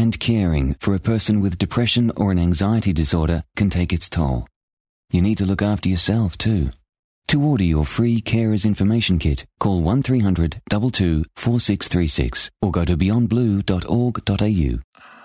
and caring for a person with depression or an anxiety disorder can take its toll. You need to look after yourself too. To order your free Carers Information Kit, call 1300 22 4636 or go to beyondblue.org.au.